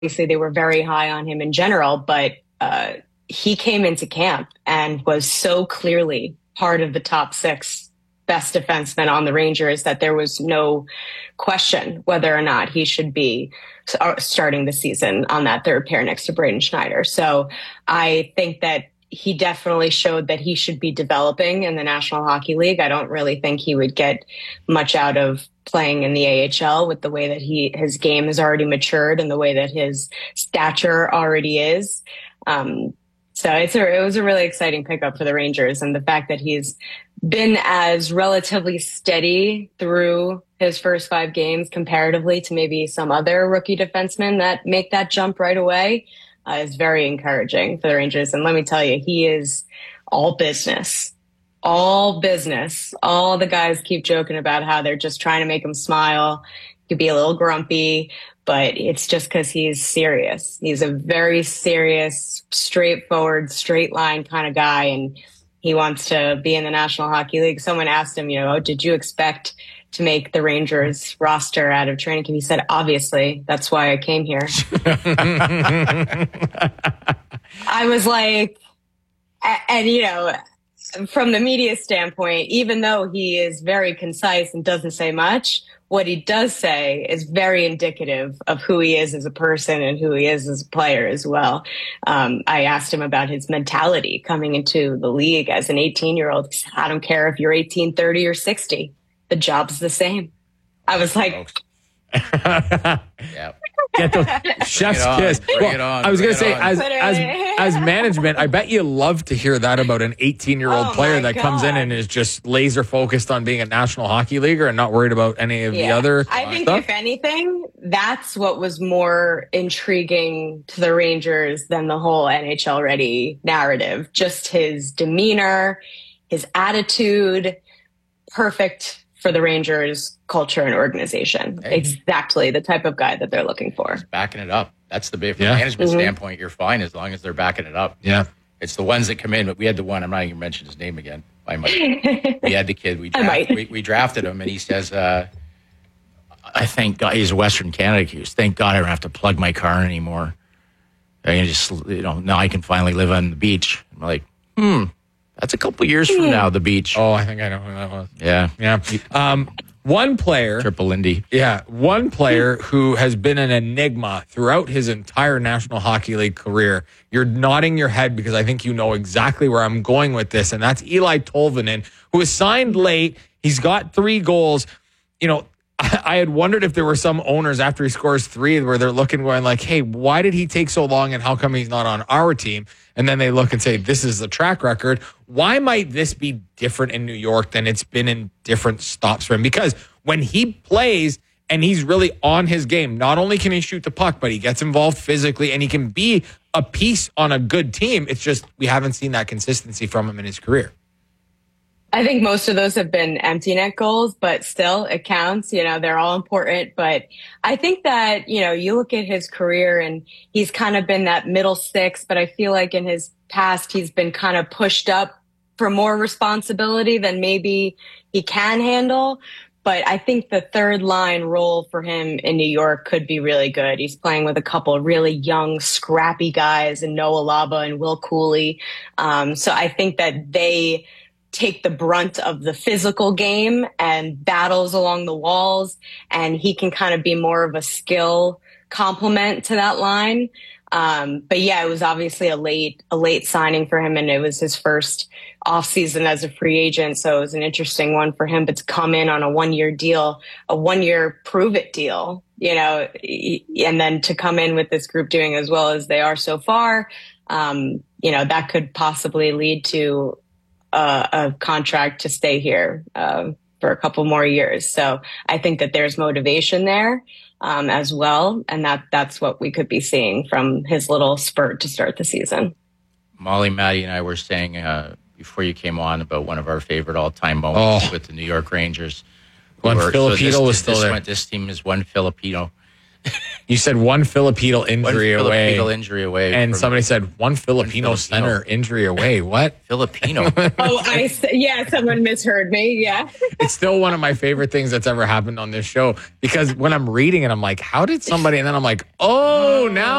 obviously they were very high on him in general, but he came into camp and was so clearly part of the top 6 best defensemen on the Rangers that there was no question whether or not he should be starting the season on that third pair next to Braden Schneider. So I think that he definitely showed that he should be developing in the National Hockey League. I don't really think he would get much out of playing in the AHL with the way that his game has already matured and the way that his stature already is. So it was a really exciting pickup for the Rangers, and the fact that he's been as relatively steady through his first 5 games comparatively to maybe some other rookie defensemen that make that jump right away is very encouraging for the Rangers. And let me tell you, he is all business. All business. All the guys keep joking about how they're just trying to make him smile. He could be a little grumpy, but it's just because he's serious. He's a very serious, straightforward, straight line kind of guy, and he wants to be in the National Hockey League. Someone asked him, did you expect to make the Rangers roster out of training camp? He said, obviously, that's why I came here. I was like, and from the media standpoint, even though he is very concise and doesn't say much, what he does say is very indicative of who he is as a person and who he is as a player as well. I asked him about his mentality coming into the league as an 18-year-old. He said, I don't care if you're 18, 30, or 60. The job's the same. I was like... Yeah. Get the chef's kiss. I was going to say, as management, I bet you love to hear that about an 18-year-old player that comes in and is just laser focused on being a National Hockey Leaguer and not worried about any of the other I think stuff. If anything, that's what was more intriguing to the Rangers than the whole NHL ready narrative. Just his demeanor, his attitude, perfect for the Rangers culture and organization. Hey. Exactly the type of guy that they're looking for. Just backing it up. That's the big, from a management standpoint, you're fine as long as they're backing it up. Yeah. It's the ones that come in, but we had the one, I'm not even going to mention his name again. I might. We had the kid, we drafted him, and he says, I thank God, he's a Western Canada kid. Thank God I don't have to plug my car anymore. I can just, now I can finally live on the beach. I'm like, that's a couple years from now, the beach. Oh, I think I know who that was. Yeah. One player. Triple Indy. Yeah. One player who has been an enigma throughout his entire National Hockey League career. You're nodding your head because I think you know exactly where I'm going with this, and that's Eli Tolvanen, who was signed late. He's got 3 goals. I had wondered if there were some owners after he scores 3 where they're looking going like, hey, why did he take so long and how come he's not on our team? And then they look and say, this is the track record. Why might this be different in New York than it's been in different stops for him? Because when he plays and he's really on his game, not only can he shoot the puck, but he gets involved physically and he can be a piece on a good team. It's just we haven't seen that consistency from him in his career. I think most of those have been empty net goals, but still it counts. They're all important. But I think that, you look at his career and he's kind of been that middle 6, but I feel like in his past, he's been kind of pushed up for more responsibility than maybe he can handle. But I think the third line role for him in New York could be really good. He's playing with a couple of really young, scrappy guys in Noah Laba and Will Cooley. So I think that they take the brunt of the physical game and battles along the walls, and he can kind of be more of a skill complement to that line. But yeah, it was obviously a late signing for him, and it was his first offseason as a free agent, so it was an interesting one for him. But to come in on a 1-year deal, a 1-year prove-it deal, and then to come in with this group doing as well as they are so far, that could possibly lead to a contract to stay here for a couple more years. So I think that there's motivation there as well, and that's what we could be seeing from his little spurt to start the season. Molly, Maddie, and I were saying before you came on about one of our favorite all-time moments with the New York Rangers. When Filipino was still there. This team is one Filipino. You said one Filipino injury away. Filipino injury away. And somebody said one Filipino center injury away. What? Filipino. Someone misheard me. Yeah. It's still one of my favorite things that's ever happened on this show because when I'm reading it, I'm like, how did somebody? And then I'm like, oh, now